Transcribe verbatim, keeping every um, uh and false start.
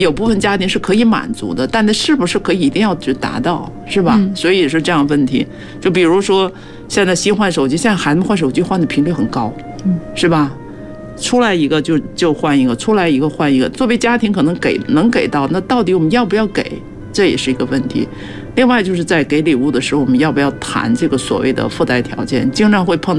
有部分家庭是可以满足的，但那是不是可以一定要去达到，是吧？ 嗯、 所以是这样问题。就比如说，现在新换手机，现在孩子们换手机换的频率很高， 嗯、 是吧？出来一个就就换一个，出来一个换一个。作为家庭可能给能给到，那到底我们要不要给，这也是一个问题。另外就是在给礼物的时候，我们要不要谈这个所谓的附带条件，经常会碰到。